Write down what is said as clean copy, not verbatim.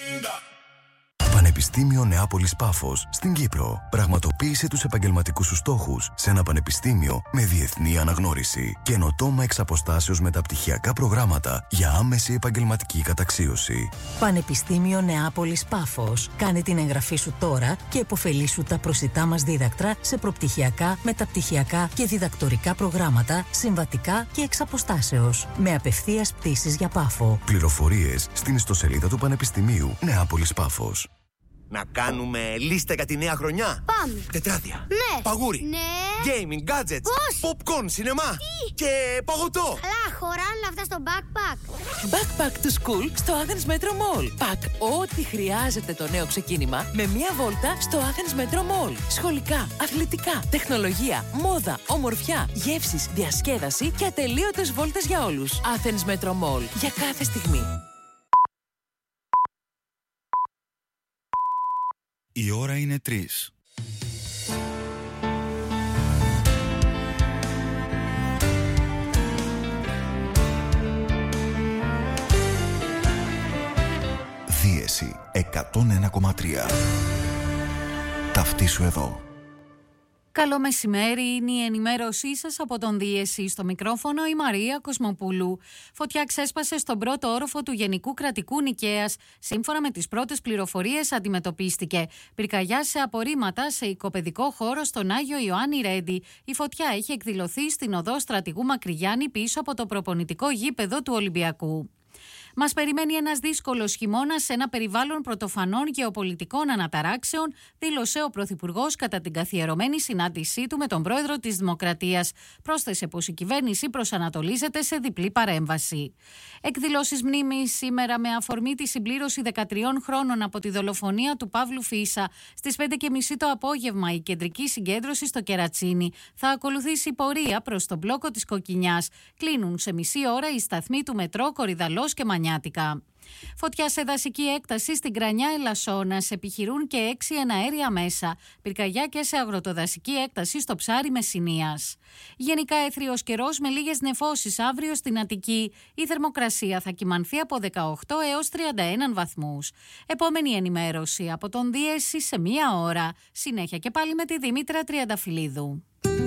Πανεπιστήμιο Νεάπολης Πάφος στην Κύπρο. Πραγματοποίησε τους επαγγελματικούς σου στόχους σε ένα πανεπιστήμιο με διεθνή αναγνώριση. Καινοτόμα εξ αποστάσεως μεταπτυχιακά προγράμματα για άμεση επαγγελματική καταξίωση. Πανεπιστήμιο Νεάπολης Πάφος. Κάνε την εγγραφή σου τώρα και επωφελήσου τα προσιτά μας δίδακτρα σε προπτυχιακά, μεταπτυχιακά και διδακτορικά προγράμματα, συμβατικά και εξ αποστάσεως. Με απευθείας πτήσεις για Πάφο. Πληροφορίες στην ιστοσελίδα του Πανεπιστημίου Νεάπολης Πάφος. Να κάνουμε λίστα για τη νέα χρονιά. Πάμε. Τετράδια. Ναι. Παγούρι. Ναι. Gaming, gadgets. Πώς? Popcorn, σινεμά. Τι? Και παγωτό. Καλά, χωράνε αυτά στο backpack. Backpack to school στο Athens Metro Mall. Πακ ό,τι χρειάζεται το νέο ξεκίνημα με μία βόλτα στο Athens Metro Mall. Σχολικά, αθλητικά, τεχνολογία, μόδα, ομορφιά, γεύσεις, διασκέδαση και ατελείωτες βόλτες για όλους. Athens Metro Mall. Για κάθε στιγμή. Η ώρα είναι 3. Δίεση 101,3. Ταυτίσου εδώ. Καλό μεσημέρι, είναι η ενημέρωσή σας από τον Δίεση. Στο μικρόφωνο η Μαρία Κοσμοπούλου. Φωτιά ξέσπασε στον πρώτο όροφο του Γενικού Κρατικού Νικαίας. Σύμφωνα με τις πρώτες πληροφορίες αντιμετωπίστηκε πυρκαγιά σε απορρίμματα σε οικοπαιδικό χώρο στον Άγιο Ιωάννη Ρέντι. Η φωτιά έχει εκδηλωθεί στην οδό Στρατηγού Μακρυγιάννη πίσω από το προπονητικό γήπεδο του Ολυμπιακού. Μας περιμένει ένας δύσκολος χειμώνας σε ένα περιβάλλον πρωτοφανών γεωπολιτικών αναταράξεων, δήλωσε ο Πρωθυπουργός κατά την καθιερωμένη συνάντησή του με τον Πρόεδρο της Δημοκρατίας. Πρόσθεσε πως η κυβέρνηση προσανατολίζεται σε διπλή παρέμβαση. Εκδηλώσεις μνήμης σήμερα με αφορμή τη συμπλήρωση 13 χρόνων από τη δολοφονία του Παύλου Φίσα. Στις 5:30 το απόγευμα η κεντρική συγκέντρωση στο Κερατσίνι. Θα ακολουθήσει πορεία προς τον μπλόκο της Κοκκινιάς. Κλείνουν σε μισή ώρα οι σταθμοί του μετρό Κορυδαλός και Μανιάτικα. Φωτιά σε δασική έκταση στην Κρανιά Ελασσόνας, επιχειρούν και 6 εναέρια μέσα. Πυρκαγιά και σε αγροτοδασική έκταση στο Ψάρι Μεσσηνίας. Γενικά έθριος καιρός με λίγες νεφώσεις αύριο στην Αττική. Η θερμοκρασία θα κυμανθεί από 18 έως 31 βαθμούς. Επόμενη ενημέρωση από τον Δίεση σε 1 ώρα. Συνέχεια και πάλι με τη Δήμητρα Τριανταφυλλίδου.